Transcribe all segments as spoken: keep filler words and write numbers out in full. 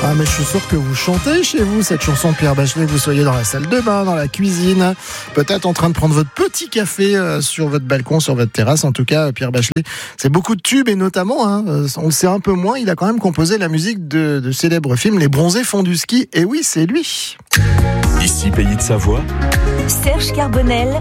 Ah mais je suis sûr que vous chantez chez vous cette chanson de Pierre Bachelet, que vous soyez dans la salle de bain, dans la cuisine, peut-être en train de prendre votre petit café euh, sur votre balcon, sur votre terrasse. En tout cas, Pierre Bachelet, c'est beaucoup de tubes et notamment, hein, on le sait un peu moins, il a quand même composé la musique de, de célèbres films Les Bronzés font du ski. Et oui, c'est lui. Ici Pays de Savoie, Serge Carbonel.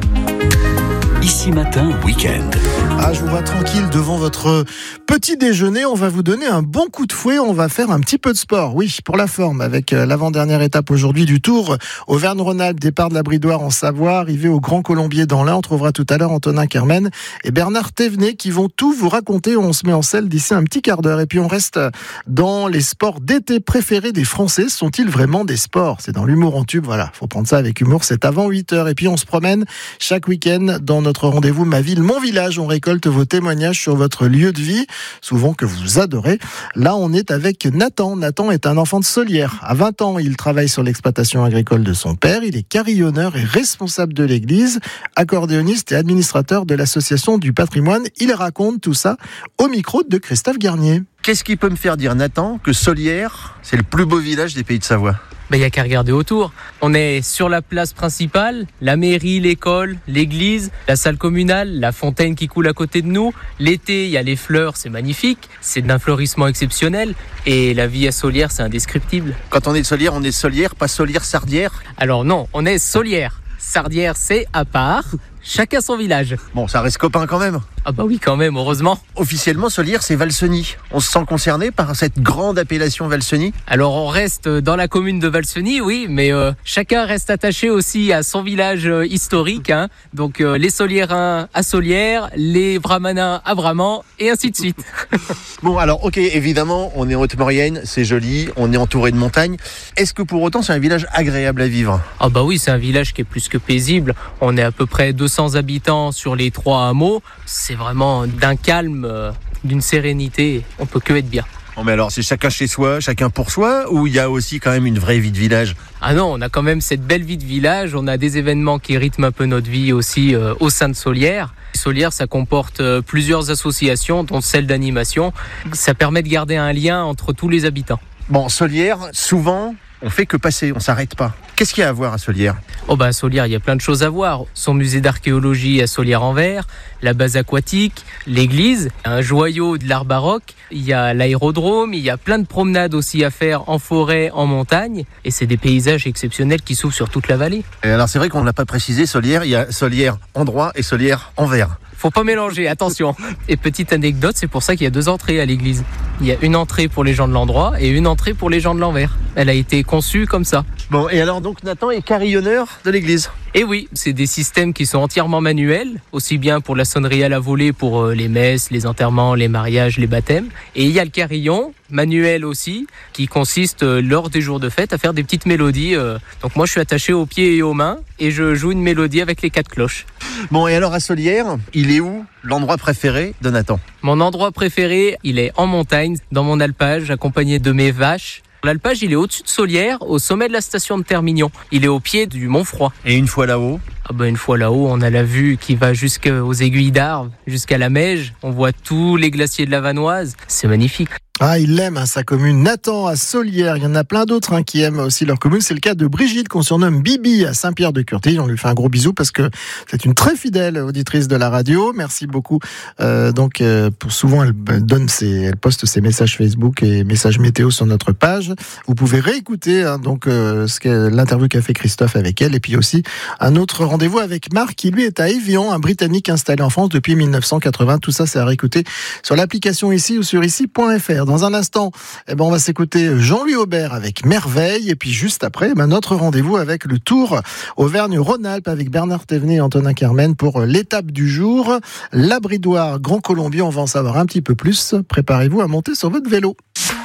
Ici Matin Week-end. Ah, je vous vois tranquille devant votre petit déjeuner. On va vous donner un bon coup de fouet. On va faire un petit peu de sport. Oui, pour la forme, avec l'avant-dernière étape aujourd'hui du Tour Auvergne-Rhône-Alpes, départ de la Bridoire en Savoie, arrivé au Grand Colombier dans l'Ain. On trouvera tout à l'heure Antonin Kermen et Bernard Thévenet qui vont tout vous raconter. On se met en selle d'ici un petit quart d'heure. Et puis on reste dans les sports d'été préférés des Français. Sont-ils vraiment des sports? C'est dans l'humour en tube. Voilà, faut prendre ça avec humour. C'est avant huit heures. Et puis on se promène chaque week-end dans notre Notre rendez-vous Ma Ville, Mon Village. On récolte vos témoignages sur votre lieu de vie, souvent que vous adorez. Là, on est avec Nathan. Nathan est un enfant de Solières. À vingt ans, il travaille sur l'exploitation agricole de son père. Il est carillonneur et responsable de l'église, accordéoniste et administrateur de l'association du patrimoine. Il raconte tout ça au micro de Christophe Garnier. Qu'est-ce qui peut me faire dire, Nathan, que Solières, c'est le plus beau village des Pays de Savoie? Il n'y a qu'à regarder autour. On est sur la place principale, la mairie, l'école, l'église, la salle communale, la fontaine qui coule à côté de nous. L'été, il y a les fleurs, c'est magnifique. C'est d'un fleurissement exceptionnel. Et la vie à Solières, c'est indescriptible. Quand on est de Solières, on est Solières, pas Solières-Sardières? Alors non, on est Solières. Sardières, c'est à part. Chacun son village. Bon, ça reste copain quand même. Ah bah oui, quand même, heureusement. Officiellement, Solières, c'est Valseny. On se sent concerné par cette grande appellation Valseny? Alors, on reste dans la commune de Valseny, oui, mais euh, chacun reste attaché aussi à son village euh, historique. Hein. Donc, euh, les Soliérains à Solières, les Vramanins à Vraman, et ainsi de suite. Bon, alors, ok, évidemment, on est en Haute-Maurienne, c'est joli, on est entouré de montagnes. Est-ce que pour autant, c'est un village agréable à vivre? Ah bah oui, c'est un village qui est plus que paisible. On est à peu près deux cents habitants sur les trois hameaux. C'est vraiment d'un calme, euh, d'une sérénité. On peut que être bien. Bon, mais alors, c'est chacun chez soi, chacun pour soi, ou il y a aussi quand même une vraie vie de village? Ah non, on a quand même cette belle vie de village. On a des événements qui rythment un peu notre vie aussi euh, au sein de Solières. Solières, ça comporte euh, plusieurs associations, dont celle d'animation. Ça permet de garder un lien entre tous les habitants. Bon, Solières, souvent, on fait que passer, on s'arrête pas. Qu'est-ce qu'il y a à voir à Solières? Oh bah à Solières, il y a plein de choses à voir. Son musée d'archéologie à Solières-en-Vert, la base aquatique, l'église, un joyau de l'art baroque, il y a l'aérodrome, il y a plein de promenades aussi à faire en forêt, en montagne, et c'est des paysages exceptionnels qui s'ouvrent sur toute la vallée. Et alors c'est vrai qu'on n'a pas précisé Solières, il y a Solières en droit et Solières en vert. Faut pas mélanger, attention. Et petite anecdote, c'est pour ça qu'il y a deux entrées à l'église. Il y a une entrée pour les gens de l'endroit et une entrée pour les gens de l'envers. Elle a été conçue comme ça. Bon, et alors donc Nathan est carillonneur de l'église? Et oui, c'est des systèmes qui sont entièrement manuels, aussi bien pour la sonnerie à la volée, pour les messes, les enterrements, les mariages, les baptêmes. Et il y a le carillon, manuel aussi, qui consiste lors des jours de fête à faire des petites mélodies. Donc moi je suis attaché aux pieds et aux mains et je joue une mélodie avec les quatre cloches. Bon, et alors à Solières, il est où l'endroit préféré de Nathan? Mon endroit préféré, il est en montagne, dans mon alpage, accompagné de mes vaches. L'alpage, il est au-dessus de Solières, au sommet de la station de Termignon. Il est au pied du Mont Froid. Et une fois là-haut? Ah bah une fois là-haut, on a la vue qui va jusqu'aux aiguilles d'Arves, jusqu'à la Meige. On voit tous les glaciers de la Vanoise. C'est magnifique. Ah, il aime hein, sa commune. Nathan à Solières, il y en a plein d'autres hein, qui aiment aussi leur commune. C'est le cas de Brigitte qu'on surnomme Bibi à Saint-Pierre-de-Curtilles. On lui fait un gros bisou parce que c'est une très fidèle auditrice de la radio. Merci beaucoup. Euh, donc euh, pour souvent elle donne ses, elle poste ses messages Facebook et messages météo sur notre page. Vous pouvez réécouter hein, donc euh, ce que, l'interview qu'a fait Christophe avec elle et puis aussi un autre rendez-vous avec Marc qui lui est à Évian, un Britannique installé en France depuis mille neuf cent quatre-vingts. Tout ça c'est à réécouter sur l'application ici ou sur ici point f r. Dans un instant, eh ben, on va s'écouter Jean-Louis Aubert avec Merveille. Et puis juste après, eh ben, notre rendez-vous avec le Tour Auvergne-Rhône-Alpes avec Bernard Thévenet et Antonin Kermen pour l'étape du jour. La Bridoire, Grand Colombier, on va en savoir un petit peu plus. Préparez-vous à monter sur votre vélo.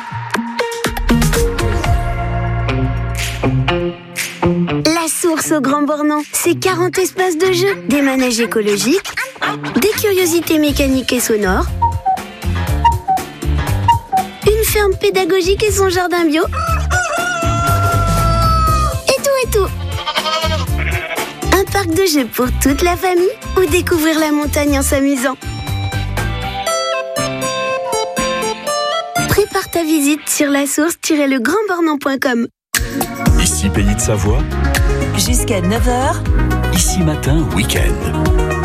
La source au Grand Bornand, c'est quarante espaces de jeu, des manèges écologiques, des curiosités mécaniques et sonores, une ferme pédagogique et son jardin bio. Et tout et tout. Un parc de jeux pour toute la famille ou découvrir la montagne en s'amusant. Prépare ta ta visite sur la source tiret le grand bornand point com. Ici Pays de Savoie. Jusqu'à neuf heures. Ici Matin Week-end.